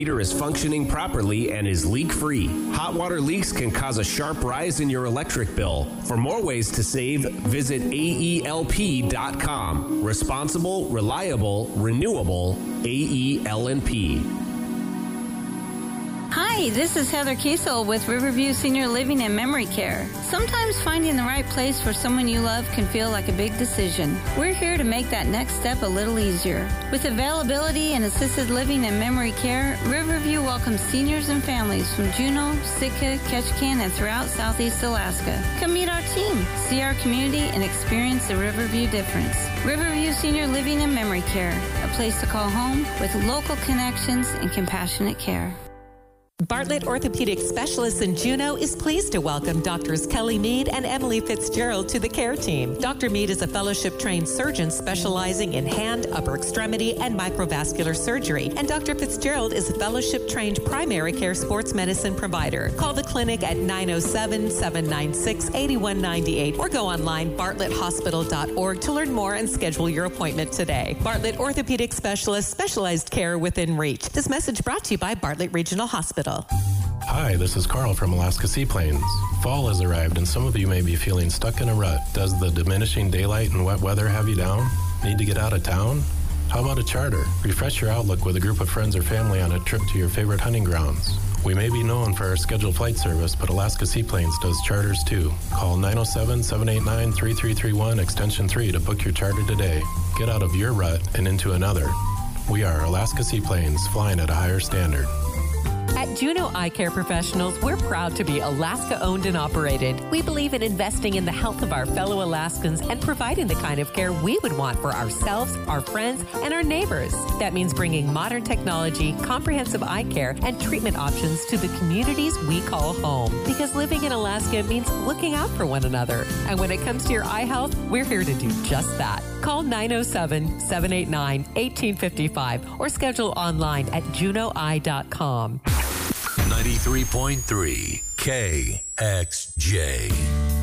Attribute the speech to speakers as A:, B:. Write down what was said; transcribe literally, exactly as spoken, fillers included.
A: Heater is functioning properly and is leak-free. Hot water leaks can cause a sharp rise in your electric bill. For more ways to save, visit A E L P dot com. Responsible, reliable, renewable, A E L N P.
B: Hi, this is Heather Kiesel with Riverview Senior Living and Memory Care. Sometimes finding the right place for someone you love can feel like a big decision. We're here to make that next step a little easier. With availability in assisted living and memory care, Riverview welcomes seniors and families from Juneau, Sitka, Ketchikan, and throughout Southeast Alaska. Come meet our team, see our community, and experience the Riverview difference. Riverview Senior Living and Memory Care, a place to call home with local connections and compassionate care.
C: Bartlett Orthopedic Specialists in Juneau is pleased to welcome Doctors Kelly Mead and Emily Fitzgerald to the care team. Doctor Mead is a fellowship-trained surgeon specializing in hand, upper extremity, and microvascular surgery. And Doctor Fitzgerald is a fellowship-trained primary care sports medicine provider. Call the clinic at nine oh seven, seven nine six, eight one nine eight or go online bartlett hospital dot org to learn more and schedule your appointment today. Bartlett Orthopedic Specialists, specialized care within reach. This message brought to you by Bartlett Regional Hospital.
D: Hi, this is Carl from Alaska Seaplanes. Fall has arrived and some of you may be feeling stuck in a rut. Does the diminishing daylight and wet weather have you down? Need to get out of town? How about a charter? Refresh your outlook with a group of friends or family on a trip to your favorite hunting grounds. We may be known for our scheduled flight service, but Alaska Seaplanes does charters too. Call nine oh seven, seven eight nine, three three three one, extension three to book your charter today. Get out of your rut and into another. We are Alaska Seaplanes, flying at a higher standard.
C: At Juneau Eye Care Professionals, we're proud to be Alaska-owned and operated. We believe in investing in the health of our fellow Alaskans and providing the kind of care we would want for ourselves, our friends, and our neighbors. That means bringing modern technology, comprehensive eye care, and treatment options to the communities we call home. Because living in Alaska means looking out for one another. And when it comes to your eye health, we're here to do just that. Call nine oh seven, seven eight nine, one eight five five or schedule online at juneau eye dot com.
E: ninety-three point three K X J.